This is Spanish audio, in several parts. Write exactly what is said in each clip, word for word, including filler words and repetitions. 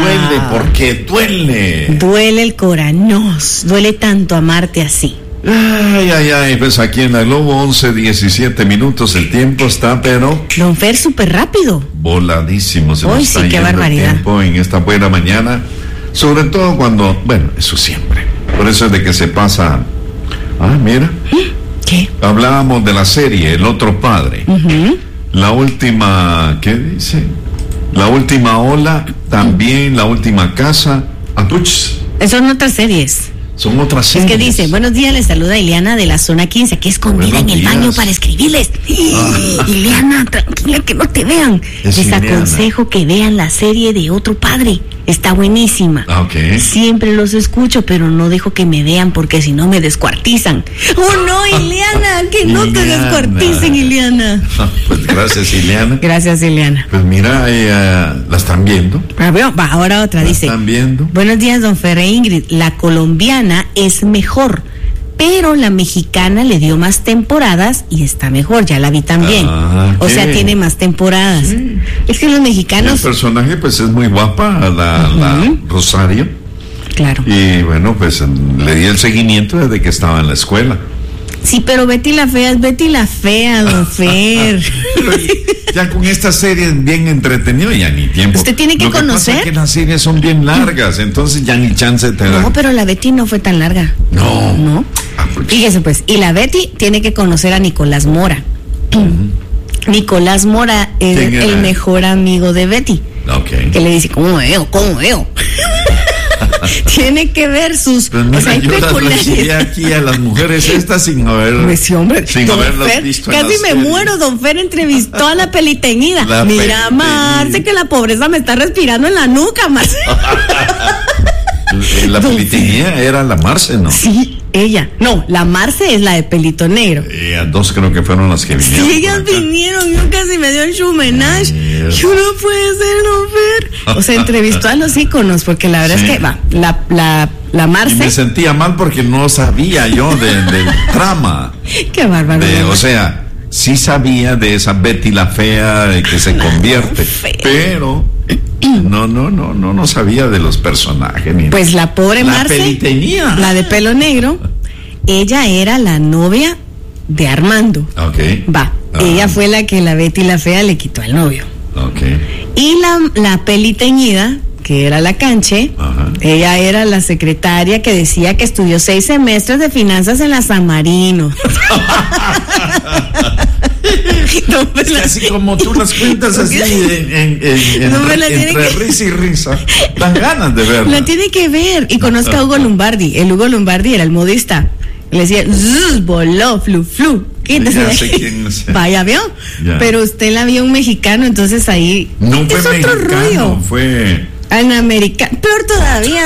duele, porque duele. Duele el coranos, duele tanto amarte así. Ay, ay, ay, pues aquí en la Globo, once, diecisiete minutos, el tiempo está, pero... Don Fer, súper rápido. Voladísimo, se Uy, nos sí, está qué yendo barbaridad. el tiempo en esta buena mañana, sobre todo cuando, bueno, eso siempre, por eso es de que se pasa... Ah, mira. ¿Qué? Hablábamos de la serie El Otro Padre. Uh-huh. La última, ¿qué dice? La última ola, también la última casa. Apuch, Esas son otras series. son otras Es series. que dice, buenos días, les saluda Ileana de la zona quince, aquí escondida Buenos en el días. baño para escribirles. Ah. Ileana, tranquila, que no te vean. Es Les Ileana. aconsejo que vean la serie de Otro Padre. Está buenísima. Ah, ok. Siempre los escucho, pero no dejo que me vean porque si no me descuartizan. ¡Oh, no, Ileana! ¡Que no te Ileana. descuarticen, Ileana! Pues gracias, Ileana. Gracias, Ileana. Pues mira, eh, ¿la están viendo? Ah, veo, va, ahora otra, ¿La dice. están viendo? Buenos días, don Ferre Ingrid. La colombiana es mejor, pero la mexicana le dio más temporadas y está mejor, ya la vi también. Ah, o ¿qué? sea, tiene más temporadas. Sí. Es que los El mexicanos... personaje pues es muy guapa, la, Ujú. la Rosario. Claro. Y bueno, pues le di el seguimiento desde que estaba en la escuela. Sí, pero Betty la Fea es Betty la Fea, don Fer. Pero ya con esta serie bien entretenido, ya ni tiempo. Usted tiene que Lo que conocer. pasa es que las series son bien largas, entonces ya ni chance te dan. No, pero la Betty no fue tan larga. No. No. Ah, pues. Fíjese pues, y la Betty tiene que conocer a Nicolás Mora. Nicolás Mora es ¿Quién era? el mejor amigo de Betty. Ok. Que le dice, ¿cómo veo? ¿Cómo veo? Tiene que ver sus... Pero o mira, sea, hay yo las peculiaridades. recibí aquí a las mujeres estas sin haber, Pues sí, hombre, sin don haberlas Fer, visto en casi la me serie. muero, don Fer entrevistó a la peliteñida. La Mira, peliteñida. Marce, que la pobreza me está respirando en la nuca, Marce. La Don peliteñía era la Marce, ¿no? Sí, ella. No, la Marce es la de pelito negro. Ellas dos creo que fueron las que vinieron. Sí, por ellas acá. vinieron, yo casi me dio el chumenage. Mierda. Yo no puede ser, don Fer. O sea, entrevistó a los íconos, porque la verdad Sí. es que, va, la, la, la Y me Marce, sentía mal porque no sabía yo de- del trama. qué bárbaro. De, don o Fer. sea, sí sabía de esa Betty la Fea de que se convierte, fea. pero no, no, no, no, no sabía de los personajes. Ni Pues la pobre la Marce, peliteñía. la de pelo negro, ella era la novia de Armando. Ok. Va, Ah. ella fue la que la Betty la Fea le quitó al novio. Ok. Y la, la peliteñida, que era la Canche, Ajá. ella era la secretaria que decía que estudió seis semestres de finanzas en la San Marino. No, me Es la- que así como tú las cuentas así en, en- en- en- No me la entre tiene que- risa y risa, dan ganas de verla. La tiene que ver. Y conozca a Hugo Lombardi. El Hugo Lombardi era el modista. Le decía, "Zzz, voló, flu, flu. Quítese Ya de sé aquí". quién es. Vaya, vio. Ya. Pero usted la vio un mexicano, entonces ahí. No es fue otro mexicano, rollo. fue... En americano. Peor todavía.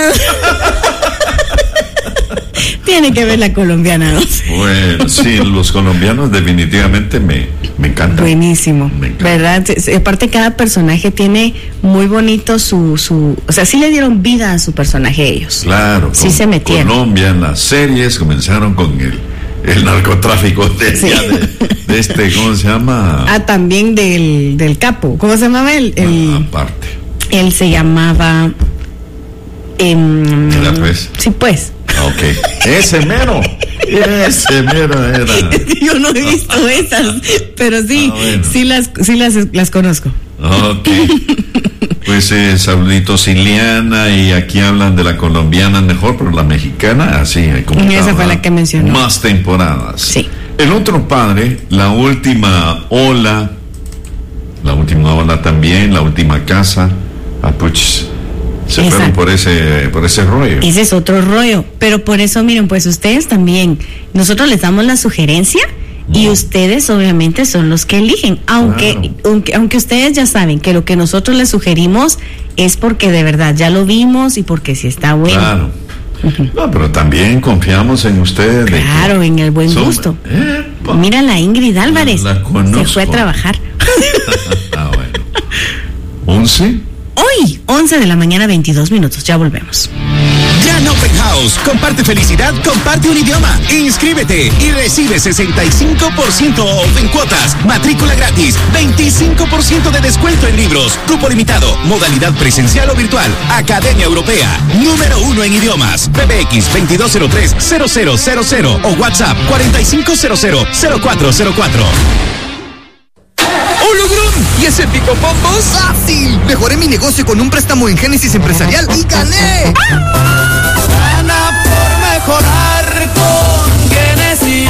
Tiene que ver la colombiana, ¿no? Bueno, sí, los colombianos definitivamente me, me encantan. Buenísimo, Me encanta. ¿verdad? Se- se- Aparte cada personaje tiene muy bonito su, su, o sea, sí le dieron vida a su personaje ellos. Claro, Sí con se metieron. Colombia, en las series comenzaron con el, el narcotráfico de, Sí. ya de, de este, ¿cómo se llama? Ah, también del, del capo. ¿Cómo se llamaba él? El, Ah, aparte. él se llamaba. em, Mira, pues. Sí, pues. Ah, ok. Ese mero. Ese mero era. Yo no he visto esas, pero sí, Ah, bueno. sí las, sí las, las conozco. Ok. Pues eh, saluditos Ileana, y aquí hablan de la colombiana mejor, pero la mexicana, así como Esa estaba, fue la que mencionó. Más temporadas. Sí. El Otro Padre, la última ola, la última ola también, la última casa, ah, puch, se Esa. fueron por ese, por ese rollo. Ese es otro rollo, pero por eso miren, pues ustedes también, nosotros les damos la sugerencia y ustedes obviamente son los que eligen, aunque, Claro. aunque aunque ustedes ya saben que lo que nosotros les sugerimos es porque de verdad ya lo vimos y porque sí está bueno. Claro. No, pero también confiamos en ustedes. de que Claro, en el buen son- gusto. Epa. Mira la Ingrid Álvarez, La se conozco. fue a trabajar. Ah, bueno. ¿Once? Hoy, once de la mañana, veintidós minutos, ya volvemos. Gran Open House. Comparte felicidad, comparte un idioma. Inscríbete y recibe sesenta y cinco por ciento off en cuotas. Matrícula gratis. veinticinco por ciento de descuento en libros. Cupo limitado. Modalidad presencial o virtual. Academia Europea. Número uno en idiomas. P B X veintidós cero tres cero cero cero cero o WhatsApp cuarenta y cinco cero cero cero cuatro cero cuatro. ¡Hologrón! ¿Y ese pico bombos? ¡Fácil! Mejoré mi negocio con un préstamo en Génesis Empresarial y gané. Gana por mejorar con Génesis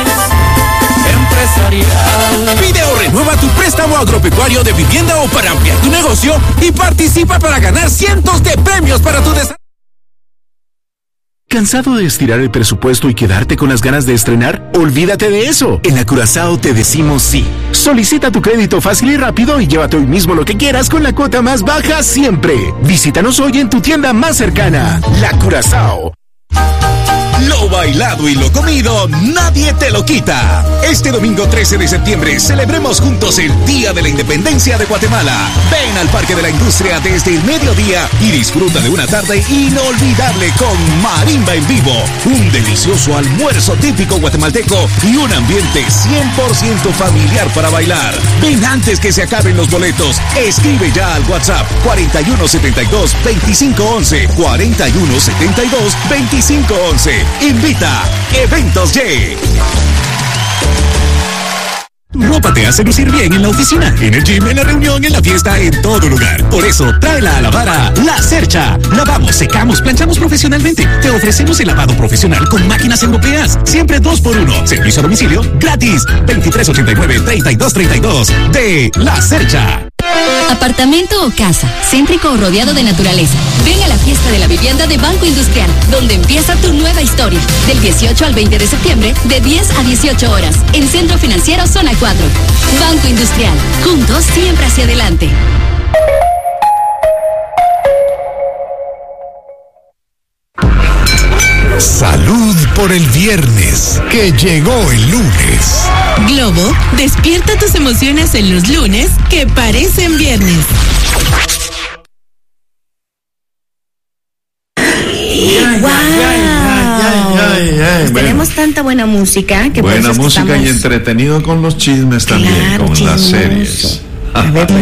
Empresarial. Pide o renueva tu préstamo agropecuario de vivienda o para ampliar tu negocio y participa para ganar cientos de premios para tu desarrollo. ¿Cansado de estirar el presupuesto y quedarte con las ganas de estrenar? Olvídate de eso. En la Curazao te decimos sí. Solicita tu crédito fácil y rápido y llévate hoy mismo lo que quieras con la cuota más baja siempre. Visítanos hoy en tu tienda más cercana. La Curazao. Lo bailado y lo comido, nadie te lo quita. Este domingo trece de septiembre celebremos juntos el Día de la Independencia de Guatemala. Ven al Parque de la Industria desde el mediodía y disfruta de una tarde inolvidable con marimba en vivo, un delicioso almuerzo típico guatemalteco y un ambiente cien por ciento familiar para bailar. Ven antes que se acaben los boletos. Escribe ya al WhatsApp cuarenta y uno setenta y dos veinticinco once, cuarenta y uno setenta y dos veinticinco once. Invita Eventos Y. Ropa te hace lucir bien en la oficina, en el gym, en la reunión, en la fiesta, en todo lugar. Por eso, tráela a lavar a La Cercha. Lavamos, secamos, planchamos profesionalmente. Te ofrecemos el lavado profesional con máquinas europeas. Siempre dos por uno. Servicio a domicilio gratis. veintitrés ochenta y nueve, treinta y dos treinta y dos. De La Cercha. Apartamento o casa, céntrico o rodeado de naturaleza. Ven a la fiesta de la vivienda de Banco Industrial, donde empieza tu nueva historia. Del dieciocho al veinte de septiembre, de diez a dieciocho horas, en Centro Financiero Zona cuatro. Banco Industrial, juntos siempre hacia adelante. Salud por el viernes, que llegó el lunes. Globo, despierta tus emociones en los lunes que parecen viernes. ¡Wow! Pues tenemos tanta buena música que buena por eso música estamos... y entretenido con los chismes también, claro, con chismoso. las series. A ver,